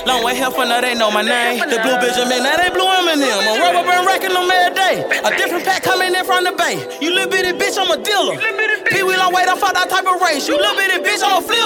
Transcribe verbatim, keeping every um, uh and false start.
Long way here for now, they know my name. The blue Benjamin, now they blue Eminem. I'm rubber band racking them every day. A different pack coming in from the bay. You little bitty bitch, I'm a dealer. Pee Wee long way to fuck that type of race. You little bitty bitch, I'm a flip.